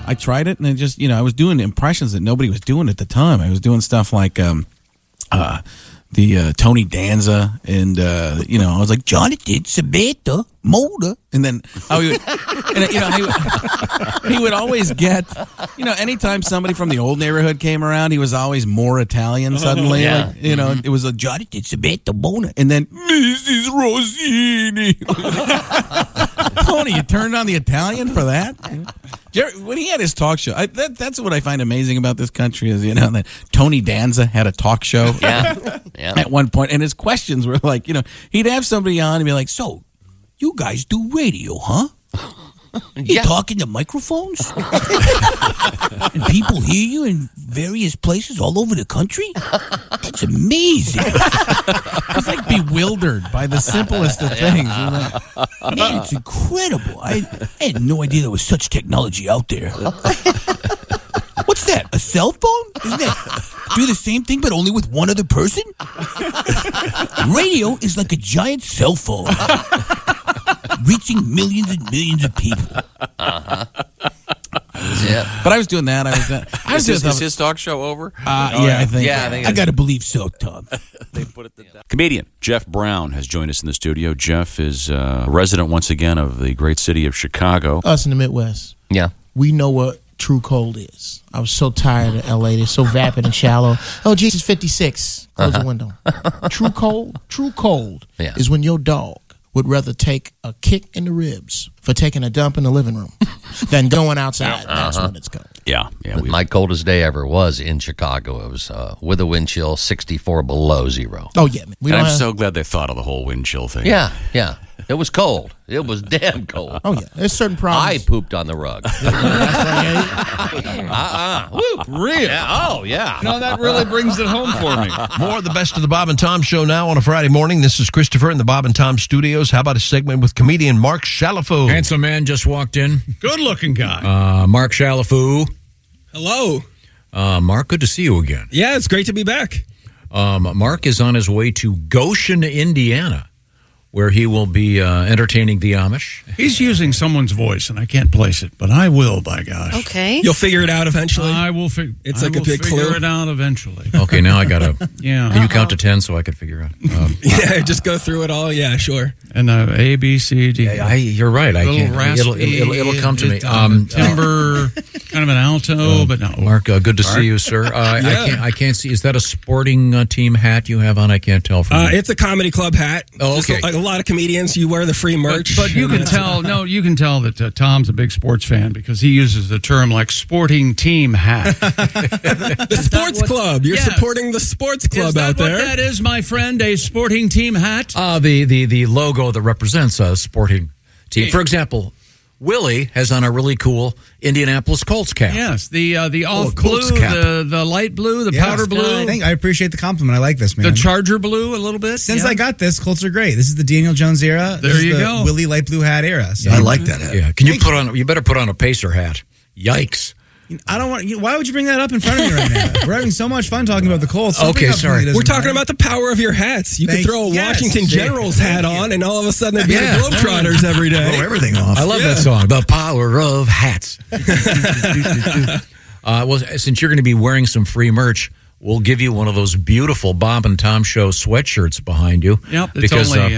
I tried it, and it just, I was doing impressions that nobody was doing at the time. I was doing stuff like the Tony Danza, and I was like, Jonathan, Samantha, Mona, and then he would always get, anytime somebody from the old neighborhood came around, he was always more Italian suddenly. Yeah. Like, it was a Jonathan, Samantha, Mona, and then Mrs. Rossini. Tony, you turned on the Italian for that? Jerry, when he had his talk show, that's what I find amazing about this country is, that Tony Danza had a talk show at one point, and his questions were like, he'd have somebody on and be like, so, you guys do radio, huh? You talk into microphones? And people hear you in various places all over the country? That's amazing. It's like bewildered by the simplest of things. Like, man, it's incredible. I had no idea there was such technology out there. What's that? A cell phone? Isn't that do the same thing but only with one other person? Radio is like a giant cell phone. Reaching millions and millions of people. Yeah, but I was doing that. Is his talk show over? I think. I got to believe so, Tom. They put it to death. Comedian Jeff Brown has joined us in the studio. Jeff is a resident once again of the great city of Chicago. Us in the Midwest. Yeah. We know what true cold is. I was so tired of LA. They're so vapid and shallow. Oh, Jesus, 56. Close the window. True cold is when your dog would rather take a kick in the ribs for taking a dump in the living room than going outside. That's when it's cold. Yeah. My coldest day ever was in Chicago. It was with a wind chill, 64 below zero. Oh, yeah. I'm so glad they thought of the whole wind chill thing. Yeah. It was cold. It was damn cold. Oh, yeah. There's certain problems. I pooped on the rug. Real? Yeah. Oh, yeah. That really brings it home for me. More of the best of the Bob and Tom Show now on a Friday morning. This is Christopher in the Bob and Tom Studios. How about a segment with comedian Mark Chalafou? Handsome man just walked in. Good-looking guy. Mark Chalafou. Hello. Mark, good to see you again. Yeah, it's great to be back. Mark is on his way to Goshen, Indiana, where he will be entertaining the Amish. He's using someone's voice, and I can't place it, but I will, by gosh. Okay. You'll figure it out eventually. I will figure it out eventually. Okay, now I got to... Yeah. Can you count to 10 so I can figure out? Just go through it all. Yeah, sure. And A, B, C, D. You're right. I can't. It'll come to me. Timber, kind of an alto, but no. Mark, good to see you, sir. I can't see. Is that a sporting team hat you have on? I can't tell from It's a comedy club hat. Oh, okay. Just like a lot of comedians, you wear the free merch. But you can tell. You can tell that Tom's a big sports fan because he uses the term like sporting team hat. The sports club. You're supporting the sports club out there. What that is, my friend, a sporting team hat? The logo that represents a sporting team. For example, Willie has on a really cool Indianapolis Colts cap. Yes, the off blue, the light blue, the powder blue. I appreciate the compliment. I like this, man. The Charger blue a little bit. Since I got this, Colts are great. This is the Daniel Jones era. There you go. Willie light blue hat era. So I like that hat. Yeah. Can you you better put on a Pacer hat. Yikes. I don't want. Why would you bring that up in front of me right now? We're having so much fun talking about the Colts. Okay, sorry. We're talking about the power of your hats. You could throw a Washington Generals hat on, and all of a sudden there'd be the Globetrotters every day. Throw everything off. I love that song. The power of hats. Well, since you're going to be wearing some free merch, we'll give you one of those beautiful Bob and Tom Show sweatshirts behind you. Yep, it's only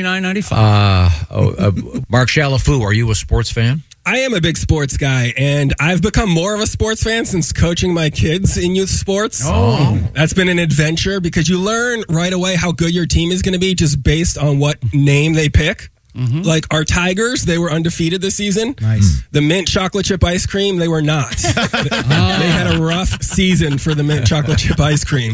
$29.95. Mark Chalafou, are you a sports fan? I am a big sports guy, and I've become more of a sports fan since coaching my kids in youth sports. Oh. That's been an adventure because you learn right away how good your team is going to be just based on what name they pick. Mm-hmm. Like our Tigers, they were undefeated this season. Nice. The mint chocolate chip ice cream, they were not. They had a rough season for the mint chocolate chip ice cream.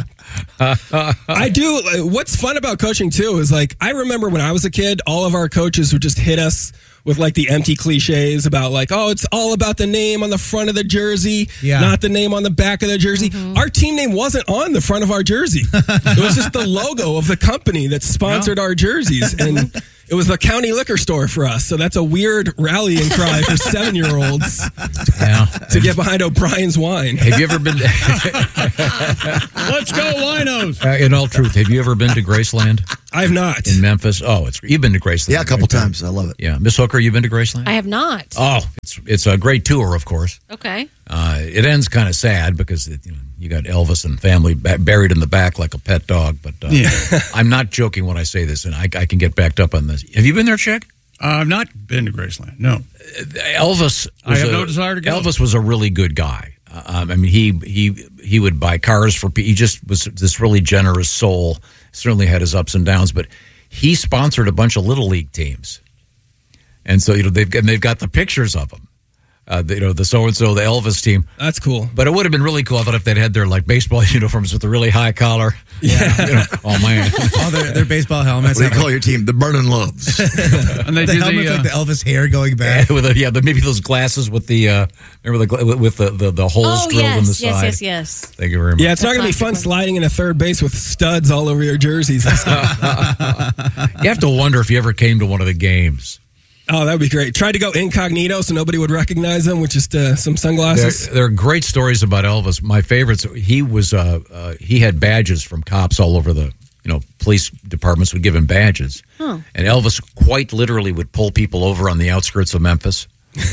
What's fun about coaching too is like, I remember when I was a kid, all of our coaches would just hit us with like the empty cliches about like, oh, it's all about the name on the front of the jersey, not the name on the back of the jersey. Mm-hmm. Our team name wasn't on the front of our jersey. It was just the logo of the company that sponsored our jerseys. And it was the county liquor store for us. So that's a weird rallying cry for 7-year-olds. to get behind O'Brien's wine. Have you ever been? Let's go, Winos. In all truth, have you ever been to Graceland? I have not. In Memphis? Oh, you've been to Graceland. Yeah, a couple times. I love it. Yeah. Miss Hooker, you been to Graceland? I have not. Oh, it's a great tour, of course. Okay. It ends kind of sad because you got Elvis and family buried in the back like a pet dog. But I'm not joking when I say this, and I can get backed up on this. Have you been there, Chick? I've not been to Graceland. No. Elvis. I have no desire to go. Elvis was a really good guy. I mean, he would buy cars for people. He just was this really generous soul. Certainly had his ups and downs, but he sponsored a bunch of little league teams, and so they've got the pictures of them. The so-and-so, the Elvis team. That's cool. But it would have been really cool, I thought, if they'd had their baseball uniforms with a really high collar. Yeah. Oh, man. All their baseball helmets. What do you call your team? The Burnin' Loves. And they the helmets like the Elvis hair going back. With maybe those glasses with the with the holes drilled in the side. Yes. Thank you very much. Yeah, it's not going to be fun sliding into third base with studs all over your jerseys. You have to wonder if you ever came to one of the games. Oh, that would be great. Tried to go incognito so nobody would recognize him with just some sunglasses. There are great stories about Elvis. My favorites, he had badges from cops all over the, police departments would give him badges. Huh. And Elvis quite literally would pull people over on the outskirts of Memphis.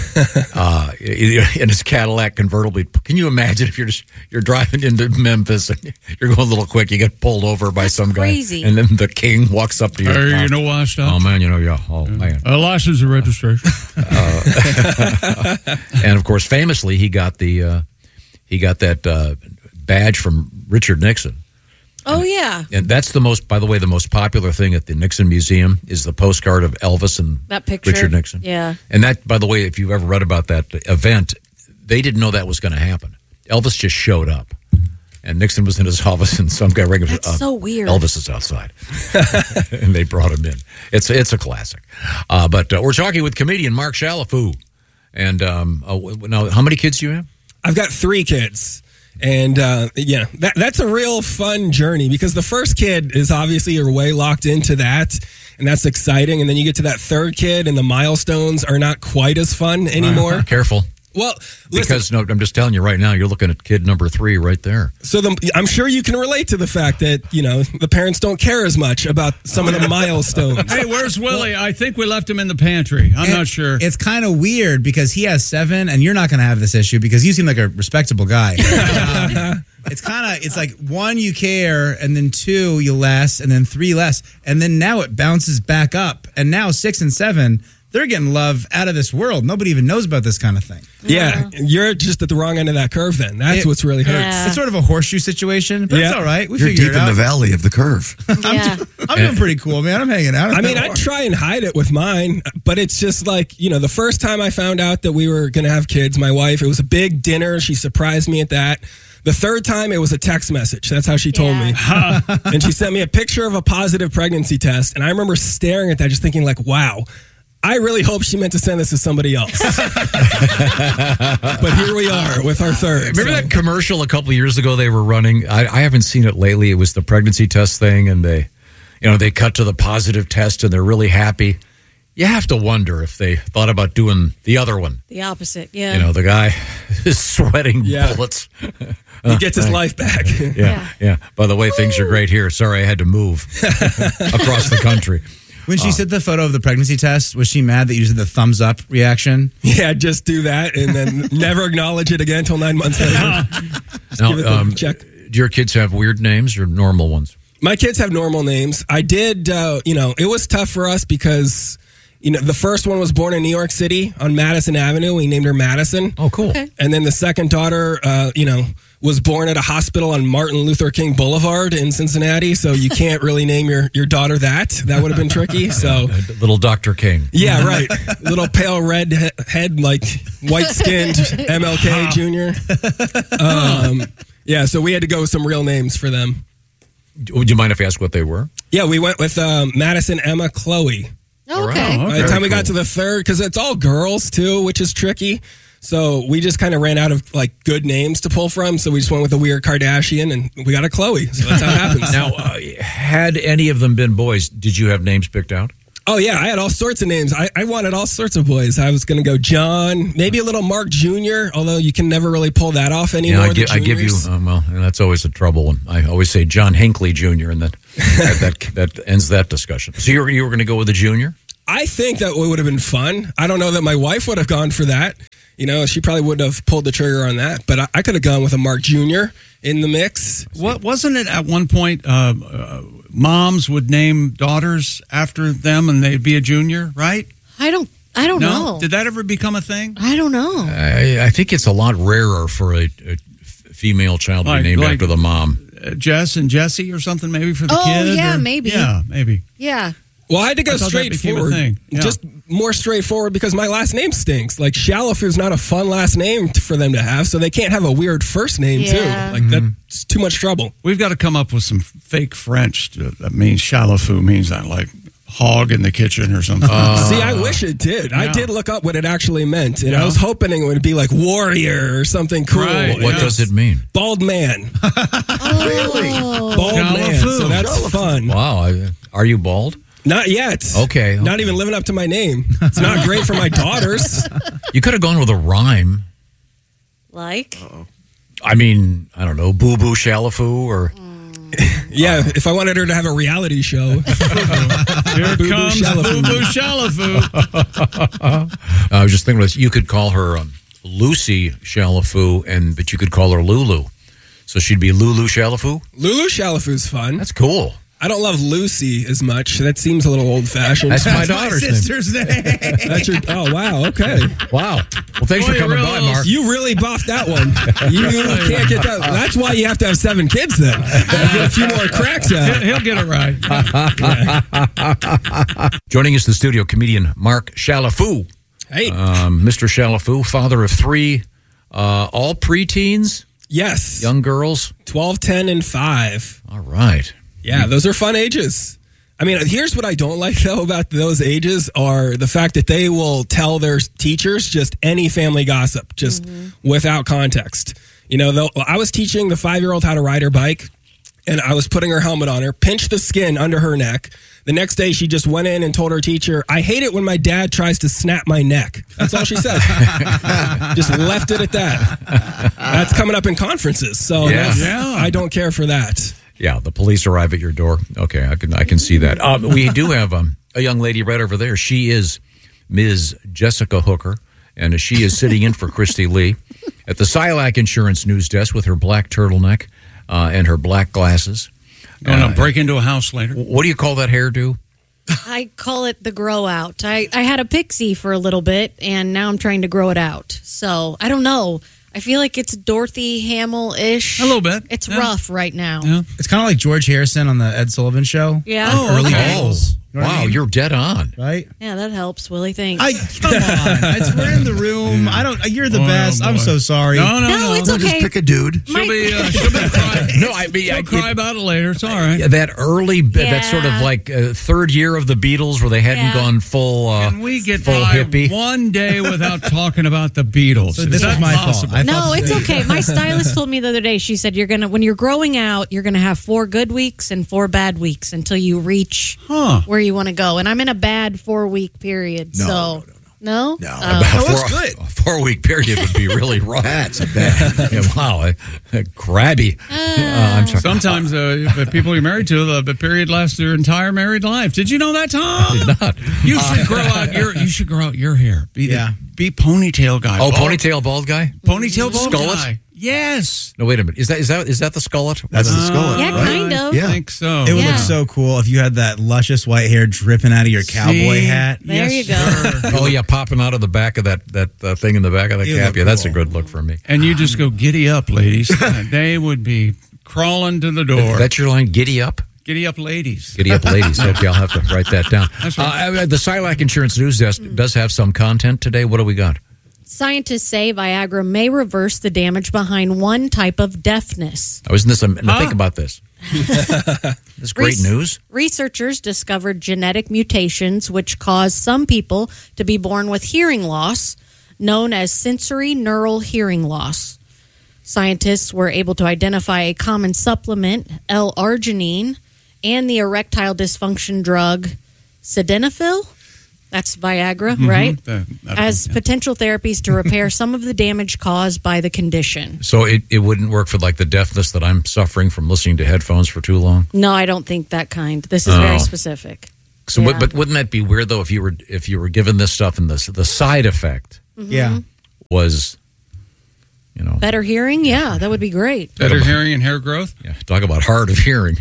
In his Cadillac convertible. Can you imagine if you're driving into Memphis and you're going a little quick, you get pulled over by some crazy. guy, and then the king walks up to you. You know why I stopped? Oh man, Oh man. A license and registration. And of course, famously, he got that badge from Richard Nixon. Oh, yeah. And that's the most popular thing at the Nixon Museum is the postcard of Elvis and that picture. Richard Nixon. Yeah. And that, by the way, if you've ever read about that event, they didn't know that was going to happen. Elvis just showed up. And Nixon was in his office, and some guy rang him. That's so weird. Elvis is outside. And they brought him in. It's a classic. But we're talking with comedian Mark Shalafou. And now, how many kids do you have? I've got 3 kids. And, that's a real fun journey because the first kid is obviously you're way locked into that, and that's exciting. And then you get to that third kid, and the milestones are not quite as fun anymore. Careful. Well, because I'm just telling you right now, you're looking at kid number 3 right there. So I'm sure you can relate to the fact that, the parents don't care as much about some of the milestones. Hey, where's Willie? I think we left him in the pantry. I'm not sure. It's kind of weird because he has 7 and you're not going to have this issue because you seem like a respectable guy. It's like 1, you care, and then 2, you less, and then 3 less. And then now it bounces back up. And now 6 and 7, they're getting love out of this world. Nobody even knows about this kind of thing. Yeah, you're just at the wrong end of that curve then. That's what's really hurts. Yeah. It's sort of a horseshoe situation, but it's all right. You're deep in the valley of the curve. I'm doing pretty cool, man. I'm hanging out. I try and hide it with mine, but it's just like, the first time I found out that we were going to have kids, my wife, it was a big dinner. She surprised me at that. The third time, it was a text message. That's how she told me. And she sent me a picture of a positive pregnancy test. And I remember staring at that, just thinking like, wow, I really hope she meant to send this to somebody else. But here we are with our third. Remember that commercial a couple of years ago they were running? I haven't seen it lately. It was the pregnancy test thing, and they cut to the positive test, and they're really happy. You have to wonder if they thought about doing the other one. The opposite, yeah. The guy is sweating bullets. He gets his life back. Yeah. By the way, things are great here. Sorry, I had to move across the country. When she sent the photo of the pregnancy test, was she mad that you did the thumbs up reaction? Yeah, just do that and then never acknowledge it again until 9 months later. Now, check. Do your kids have weird names or normal ones? My kids have normal names. I did, it was tough for us because, the first one was born in New York City on Madison Avenue. We named her Madison. Oh, cool. Okay. And then the second daughter, was born at a hospital on Martin Luther King Boulevard in Cincinnati, so you can't really name your daughter that. That would have been tricky. So Little Dr. King. Yeah, right. Little pale red head, like white-skinned MLK Jr. So we had to go with some real names for them. Would you mind if I ask what they were? Yeah, we went with Madison, Emma, Chloe. Okay. By the time we got to the third, because it's all girls, too, which is tricky. So we just kind of ran out of good names to pull from. So we just went with a weird Kardashian, and we got a Chloe. So that's how it happens. Now, had any of them been boys, did you have names picked out? Oh, yeah. I had all sorts of names. I wanted all sorts of boys. I was going to go John, maybe a little Mark Jr., although you can never really pull that off anymore. I give you, well, and that's always a trouble. And I always say John Hinckley Jr., and that ends that discussion. So you were going to go with a junior? I think that would have been fun. I don't know that my wife would have gone for that. You know, she probably wouldn't have pulled the trigger on that. But I could have gone with a Mark Jr. in the mix. Wasn't it at one point moms would name daughters after them and they'd be a junior, right? I don't know. Did that ever become a thing? I don't know. I think it's a lot rarer for a female child to be named after the mom. Jess and Jesse or something maybe for the Oh, kid? yeah, maybe. Yeah, maybe. Yeah. Well, I had to go I thought that became a straightforward. thing. Yeah. Just more straightforward because my last name stinks. Like, Shalafu not a fun last name for them to have, so they can't have a weird first name, Yeah. too. Like, that's too much trouble. We've got to come up with some fake French that means shalafu means that, like hog in the kitchen or something. See, I wish it did. Yeah. I did look up what it actually meant, and I was hoping it would be like warrior or something cool. Right. What does it mean? Bald man. Really? Bald man. So that's fun. Wow. Are you bald? Not yet. Okay. Not even living up to my name. It's not great for my daughters. You could have gone with a rhyme. Like? I mean, I don't know, Boo Boo Shalafu or... Yeah, if I wanted her to have a reality show. Here Boo-boo comes Shalafu. Boo Boo Shalafu. I was just thinking, you could call her Lucy Shalafu, but you could call her Lulu. So she'd be Lulu Shalafu? Lulu Shalafu's fun. That's cool. I don't love Lucy as much. That seems a little old-fashioned. That's my daughter's name. sister's name. That's your, oh, wow, okay. Wow. Well, thanks for coming by, Mark. You really buffed that one. You can't get that. That's why you have to have 7 kids then. Get a few more cracks out. He'll get it right. Joining us in the studio, comedian Mark Shalafu. Hey. Mr. Shalafu, father of 3, all preteens? Yes. Young girls? 12, 10, and 5. All right. Yeah, those are fun ages. I mean, here's what I don't like, though, about those ages are the fact that they will tell their teachers just any family gossip, just without context. You know, I was teaching the 5-year-old how to ride her bike, and I was putting her helmet on her, pinched the skin under her neck. The next day, she just went in and told her teacher, "I hate it when my dad tries to snap my neck." That's all she said. Just left it at that. That's coming up in conferences, so I don't care for that. Yeah, the police arrive at your door. Okay, I can see that. We do have a young lady right over there. She is Ms. Jessica Hooker, and she is sitting in for Christy Lee at the Silac Insurance News Desk with her black turtleneck and her black glasses. Going to break into a house later. What do you call that hairdo? I call it the grow out. I had a pixie for a little bit, and now I'm trying to grow it out. So, I don't know. I feel like it's Dorothy Hamill-ish. A little bit. It's rough right now. Yeah. It's kind of like George Harrison on the Ed Sullivan Show. Yeah. Early okay. days. You know what I Wow, mean? you're dead on. Right? Yeah, that helps, Willie. Thanks. Come on. We're in the room. You're the best. I'm so sorry. No, it's okay. Just pick a dude. She'll be crying. No, I mean, She'll cry about it later. It's all right. that early, that sort of like third year of the Beatles where they hadn't gone full Can we get full by hippie. one day without talking about the Beatles? So this was my fault. I No, thought- it's okay. My stylist told me the other day, she said, when you're growing out, you're going to have 4 good weeks and 4 bad weeks until you reach where you want to go. And I'm in a bad 4-week period. No, No? That good. A 4-week period would be really rough. That's bad. Yeah, wow, crabby. I'm sorry. Sometimes the people you're married to, the period lasts their entire married life. Did you know that, Tom? Not. You should grow out your hair. Be ponytail guy. Oh, ponytail bald guy? Ponytail bald Skullet? guy. Yes. No, wait a minute. Is that the skullet? That's the skullet. Yeah, right? kind of. Yeah. I think so. It would look so cool if you had that luscious white hair dripping out of your cowboy hat. There you go. Oh, yeah, popping out of the back of that thing in the back of the You cap. look Yeah, that's a cool. good look for me. And you just go, giddy up, ladies. They would be crawling to the door. That's your line, giddy up? Giddy up, ladies. Giddy up, ladies. Okay, I'll have to write that down. That's right. The Silac Insurance News Desk does have some content today. What do we got? Scientists say Viagra may reverse the damage behind one type of deafness. Think about this. This great news. Researchers discovered genetic mutations which cause some people to be born with hearing loss, known as sensory neural hearing loss. Scientists were able to identify a common supplement, L-arginine, and the erectile dysfunction drug Sildenafil, that's Viagra, right? As potential therapies to repair some of the damage caused by the condition. So it wouldn't work for like the deafness that I'm suffering from listening to headphones for too long? No, I don't think that kind. This is very specific. So, but wouldn't that be weird though if you were given this stuff and the side effect was, better hearing? Yeah, that would be great. Better hearing and hair growth? Yeah, talk about hard of hearing.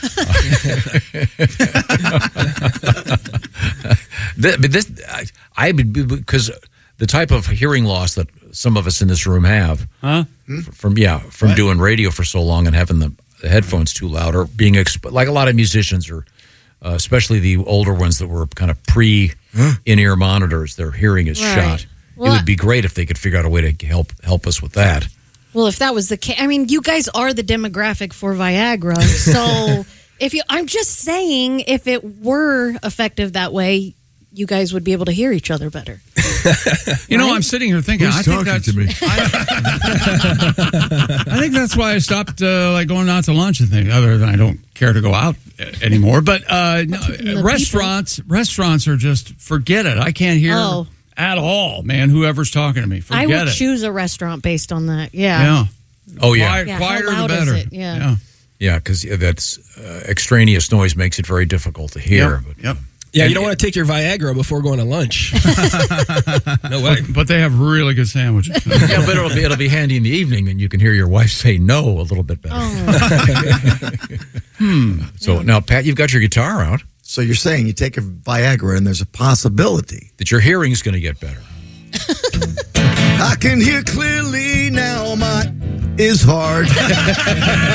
Because the type of hearing loss that some of us in this room have from doing radio for so long and having the headphones too loud, or being like a lot of musicians, or especially the older ones that were kind of pre in-ear monitors, their hearing is shot. Well, it would be great if they could figure out a way to help us with that. Well, if that was the case, I mean, you guys are the demographic for Viagra, so I'm just saying, if it were effective that way, you guys would be able to hear each other better. I'm sitting here thinking, Who's talking to me? I think that's why I stopped going out to lunch and things. Other than I don't care to go out anymore. But restaurants are just, forget it. I can't hear at all, man. Whoever's talking to me, forget it. I would choose a restaurant based on that. Yeah. Oh yeah. Quieter the better. Yeah. Yeah, because that's extraneous noise makes it very difficult to hear. Yep. Yeah, you don't want to take your Viagra before going to lunch. No way. But they have really good sandwiches. Yeah, but it'll be handy in the evening, and you can hear your wife say no a little bit better. So now, Pat, you've got your guitar out. So you're saying you take a Viagra and there's a possibility that your hearing's going to get better. I can hear clearly now, my is hard.